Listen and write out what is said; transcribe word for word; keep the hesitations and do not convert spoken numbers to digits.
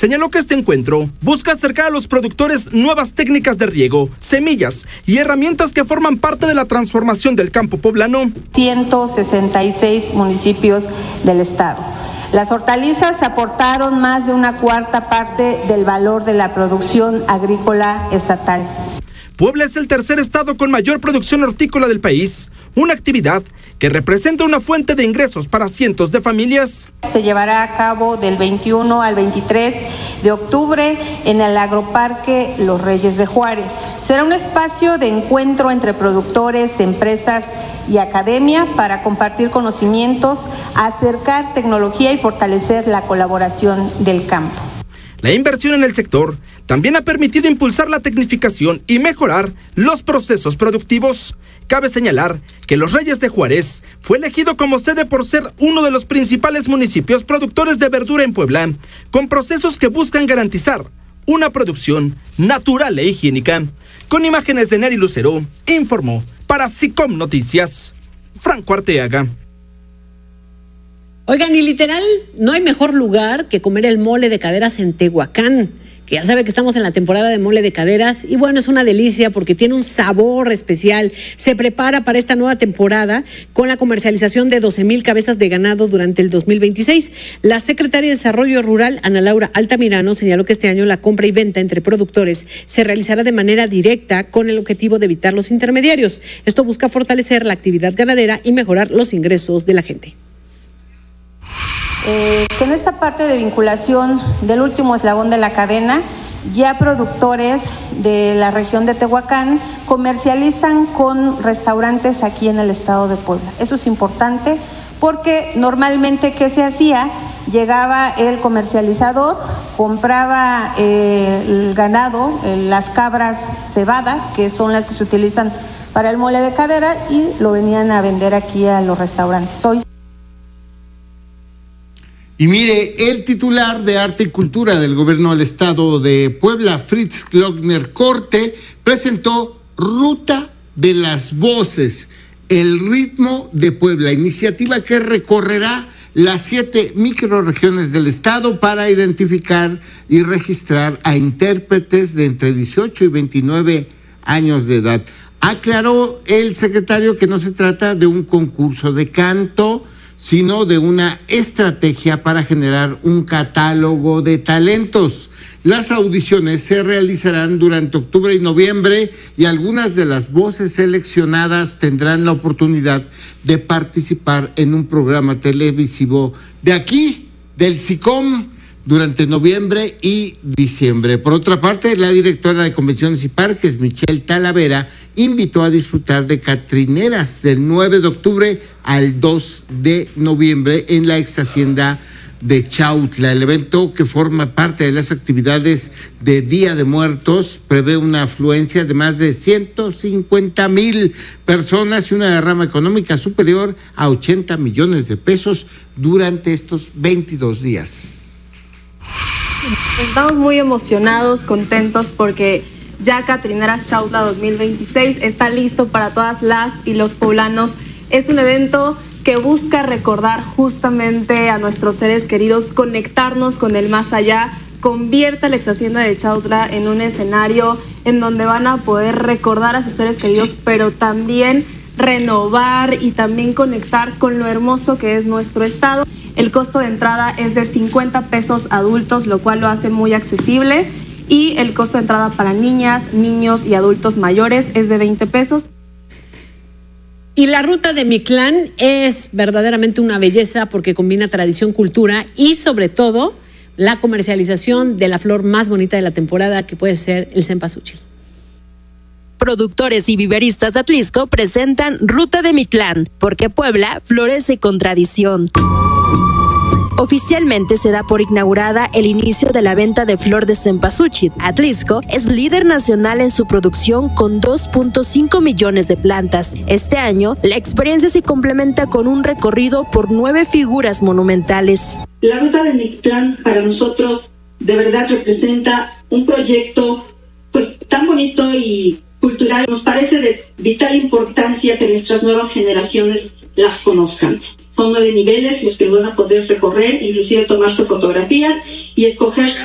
señaló que este encuentro busca acercar a los productores nuevas técnicas de riego, semillas y herramientas que forman parte de la transformación del campo poblano. ciento sesenta y seis municipios del estado. Las hortalizas aportaron más de una cuarta parte del valor de la producción agrícola estatal. Puebla es el tercer estado con mayor producción hortícola del país, una actividad que representa una fuente de ingresos para cientos de familias. Se llevará a cabo del veintiuno al veintitrés de octubre en el Agroparque Los Reyes de Juárez. Será un espacio de encuentro entre productores, empresas y academia para compartir conocimientos, acercar tecnología y fortalecer la colaboración del campo. La inversión en el sector también ha permitido impulsar la tecnificación y mejorar los procesos productivos. Cabe señalar que Los Reyes de Juárez fue elegido como sede por ser uno de los principales municipios productores de verdura en Puebla, con procesos que buscan garantizar una producción natural e higiénica. Con imágenes de Neri Lucero, informó para SICOM Noticias, Franco Arteaga. Oigan, y literal, no hay mejor lugar que comer el mole de caderas en Tehuacán, que ya sabe que estamos en la temporada de mole de caderas, y bueno, es una delicia porque tiene un sabor especial. Se prepara para esta nueva temporada con la comercialización de doce mil cabezas de ganado durante el dos mil veintiséis. La secretaria de Desarrollo Rural, Ana Laura Altamirano, señaló que este año la compra y venta entre productores se realizará de manera directa con el objetivo de evitar los intermediarios. Esto busca fortalecer la actividad ganadera y mejorar los ingresos de la gente. Eh, que en esta parte de vinculación del último eslabón de la cadena, ya productores de la región de Tehuacán comercializan con restaurantes aquí en el estado de Puebla. Eso es importante porque normalmente, ¿qué se hacía? Llegaba el comercializador, compraba eh, el ganado, eh, las cabras cebadas, que son las que se utilizan para el mole de cadera, y lo venían a vender aquí a los restaurantes. Hoy Y mire, el titular de Arte y Cultura del Gobierno del Estado de Puebla, Fritz Glockner Corte, presentó Ruta de las Voces, el ritmo de Puebla, iniciativa que recorrerá las siete microrregiones del estado para identificar y registrar a intérpretes de entre dieciocho y veintinueve años de edad. Aclaró el secretario que no se trata de un concurso de canto, sino de una estrategia para generar un catálogo de talentos. Las audiciones se realizarán durante octubre y noviembre y algunas de las voces seleccionadas tendrán la oportunidad de participar en un programa televisivo de aquí, del SICOM, durante noviembre y diciembre. Por otra parte, la directora de Convenciones y Parques, Michelle Talavera, invitó a disfrutar de catrineras del nueve de octubre al dos de noviembre en la ex hacienda de Chautla. El evento, que forma parte de las actividades de Día de Muertos, prevé una afluencia de más de ciento cincuenta mil personas y una derrama económica superior a ochenta millones de pesos durante estos veintidós días. Estamos muy emocionados, contentos porque ya Catrineras Chautla dos mil veintiséis está listo para todas las y los poblanos. Es un evento que busca recordar justamente a nuestros seres queridos, conectarnos con el más allá, convierte la ex hacienda de Chautla en un escenario en donde van a poder recordar a sus seres queridos, pero también renovar y también conectar con lo hermoso que es nuestro estado. El costo de entrada es de cincuenta pesos adultos, lo cual lo hace muy accesible, y el costo de entrada para niñas, niños y adultos mayores es de veinte pesos. Y la ruta de Mictlán es verdaderamente una belleza porque combina tradición, cultura y sobre todo la comercialización de la flor más bonita de la temporada, que puede ser el cempasúchil. Productores y viveristas de Atlisco presentan Ruta de Mictlán, porque Puebla florece con tradición. Oficialmente se da por inaugurada el inicio de la venta de flor de cempasúchil. Atlisco es líder nacional en su producción con dos punto cinco millones de plantas. Este año, la experiencia se complementa con un recorrido por nueve figuras monumentales. La Ruta de Mictlán para nosotros de verdad representa un proyecto pues tan bonito y cultural. Nos parece de vital importancia que nuestras nuevas generaciones las conozcan. Son nueve niveles los que van a poder recorrer, inclusive tomarse fotografías y escoger